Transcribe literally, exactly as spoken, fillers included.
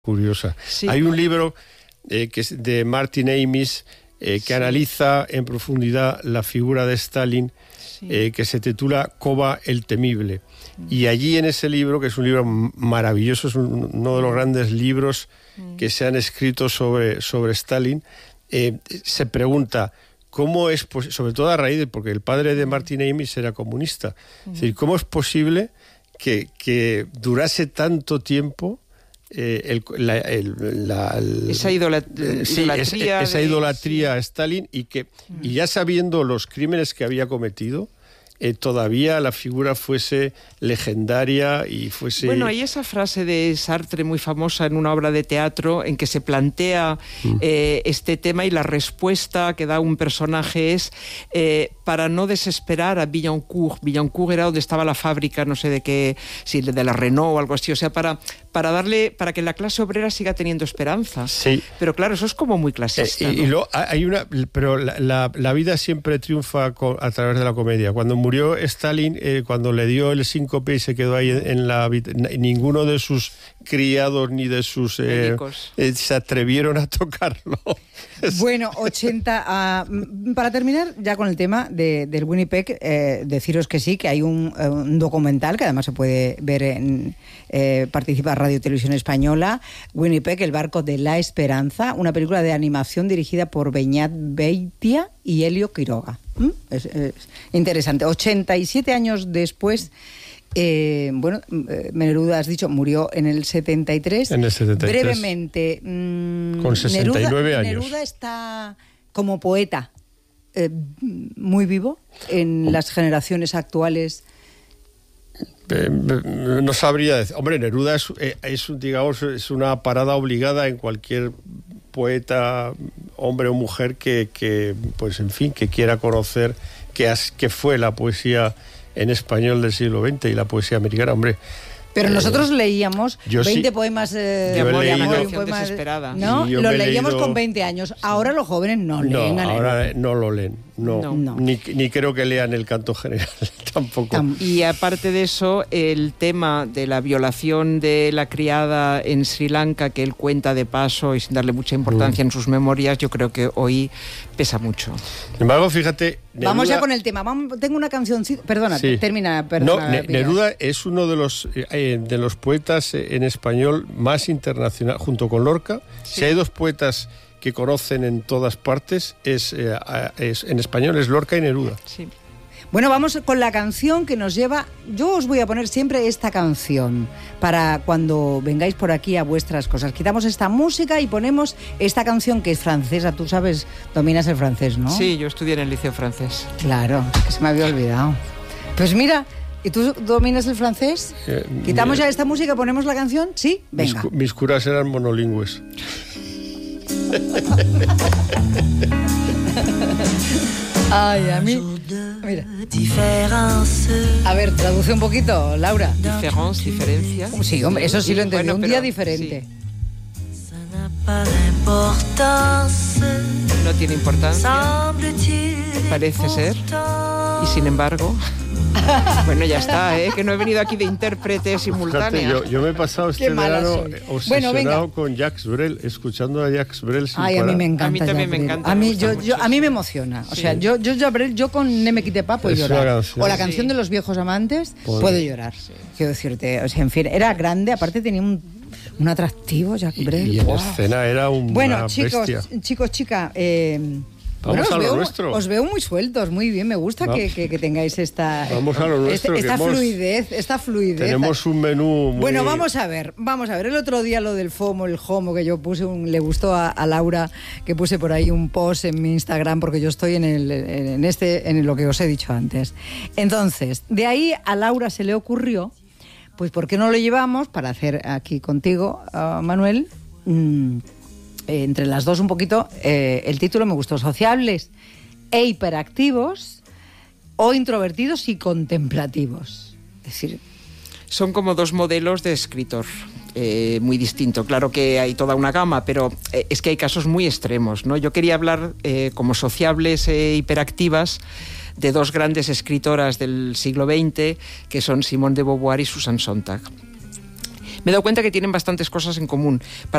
curiosa. Sí. Hay un libro eh, que es de Martin Amis eh, que sí. analiza en profundidad la figura de Stalin, sí. eh, que se titula Kova el Temible. Mm. Y allí en ese libro, que es un libro maravilloso, es un, uno de los grandes libros mm. que se han escrito sobre, sobre Stalin, eh, se pregunta cómo es, sobre todo a raíz de, porque el padre de Martin Amis era comunista, mm. es decir, cómo es posible que, que durase tanto tiempo Eh, el, la, el, la, el, esa idolat eh, sí, idolatría, es, esa de, idolatría sí. a Stalin y que mm. y ya sabiendo los crímenes que había cometido, eh, todavía la figura fuese legendaria y fuese... Bueno, hay esa frase de Sartre muy famosa en una obra de teatro en que se plantea mm. eh, este tema y la respuesta que da un personaje es eh, para no desesperar a Billancourt. Billancourt era donde estaba la fábrica, no sé de qué, si de la Renault o algo así, o sea, para... para darle, para que la clase obrera siga teniendo esperanza. Sí. Pero claro, eso es como muy clasista. Eh, y, ¿no? y lo, hay una, pero la, la, la vida siempre triunfa con, a través de la comedia. Cuando murió Stalin, eh, cuando le dio el síncope y se quedó ahí en, en la ninguno de sus criados ni de sus eh, eh, se atrevieron a tocarlo. Bueno, ochenta uh, para terminar ya con el tema de, del Winnipeg, eh, deciros que sí, que hay un, un documental que además se puede ver en eh, participa Radio Televisión Española, Winnipeg, el barco de la esperanza, una película de animación dirigida por Beñat Beitia y Helio Quiroga. ¿Mm? Es, es interesante. ochenta y siete años después, eh, bueno, Neruda, has dicho, murió en el setenta y tres. En el setenta y tres. Brevemente. Mmm, Con sesenta y nueve Neruda, años. Neruda está como poeta eh, muy vivo en oh. las generaciones actuales. Eh, no sabría decir. Hombre, Neruda es, es, digamos, es una parada obligada en cualquier poeta, hombre o mujer que, que pues en fin, que quiera conocer qué, has, qué fue la poesía en español del siglo veinte y la poesía americana, hombre. Pero eh, nosotros leíamos veinte sí, poemas eh, de amor y amor, poemas, desesperada. ¿no? Sí, lo leíamos leído... con veinte años. Ahora los jóvenes no, no leen. Ahora no lo leen. No, no. no. Ni, ni creo que lean el canto general tampoco. Tam- y aparte de eso, el tema de la violación de la criada en Sri Lanka, que él cuenta de paso y sin darle mucha importancia mm. en sus memorias, yo creo que hoy pesa mucho. Sin embargo, fíjate... Neruda... Vamos ya con el tema. Vamos, tengo una cancioncita... Perdona, sí. termina. Perdona, no, ne- Neruda es uno de los, eh, de los poetas en español más internacional, junto con Lorca. Sí. Si hay dos poetas que conocen en todas partes, es, eh, es en español es Lorca y Neruda. Sí. Bueno, vamos con la canción que nos lleva... Yo os voy a poner siempre esta canción para cuando vengáis por aquí a vuestras cosas. Quitamos esta música y ponemos esta canción que es francesa. Tú sabes, dominas el francés, ¿no? Sí, yo estudié en el liceo francés. Claro, que se me había olvidado. Pues mira... ¿Y tú dominas el francés? Eh, ¿Quitamos ya esta música y ponemos la canción? ¿Sí? Venga. Mis, mis curas eran monolingües. Ay, a mí... Mira. A ver, traduce un poquito, Laura. Diference, diferencia. Sí, hombre, eso sí lo entendí. Bueno, un día diferente. Sí. No tiene importancia. Parece ser. Y sin embargo... Bueno, ya está, ¿eh? Que no he venido aquí de intérprete simultánea. Yo, yo me he pasado este verano obsesionado bueno, con Jacques Brel, escuchando a Jacques Brel sin Ay, parar. a mí me encanta. A mí también Jacques me encanta. A mí, me yo, mucho, yo, a mí sí. me emociona. O sí. sea, yo, yo, yo, yo con Ne me quite pas puedo es llorar. O la canción sí. de los viejos amantes, bueno. puedo llorar. Sí. Quiero decirte, o sea, en fin, era grande, aparte tenía un, un atractivo, Jacques Brel. Y, y en wow. escena era un Bueno, chicos, bestia. chicos, chicas, eh... Vamos bueno, a os, lo veo, nuestro. os veo muy sueltos, muy bien. Me gusta que, que, que tengáis esta, vamos a lo nuestro, esta, esta hemos, fluidez, esta fluidez. Tenemos un menú muy... Bueno, vamos a ver, vamos a ver. El otro día lo del FOMO, el HOMO, que yo puse, un, le gustó a, a Laura, que puse por ahí un post en mi Instagram, porque yo estoy en, el, en, este, en lo que os he dicho antes. Entonces, de ahí a Laura se le ocurrió, pues ¿por qué no lo llevamos para hacer aquí contigo, uh, Manuel? Mm, eh, entre las dos un poquito, eh, el título me gustó, Sociables e hiperactivos o introvertidos y contemplativos. Es decir, son como dos modelos de escritor eh, muy distintos. Claro que hay toda una gama, pero eh, es que hay casos muy extremos, ¿no? Yo quería hablar eh, como sociables e hiperactivas de dos grandes escritoras del siglo veinte, que son Simone de Beauvoir y Susan Sontag. me he dado cuenta que tienen bastantes cosas en común. Para